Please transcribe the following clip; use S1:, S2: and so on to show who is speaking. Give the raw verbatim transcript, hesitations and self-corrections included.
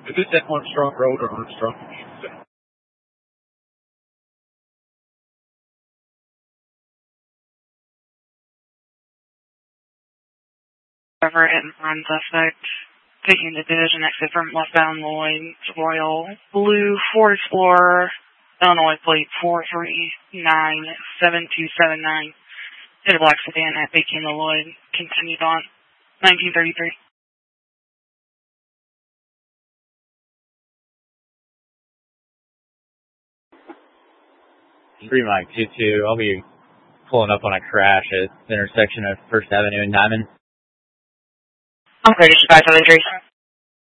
S1: Is this at Armstrong Road or Armstrong?
S2: Over at Run suspect, taking the division exit from westbound Lloyd Royal, blue Ford Explorer, Illinois plate four three nine seven two seven nine. Hit a black sedan at Bacon Lloyd, continued on nineteen thirty-three.
S3: three Mike two two, I'll be pulling up on a crash at the intersection of First Avenue and Diamond.
S2: I'm ready to five seven three.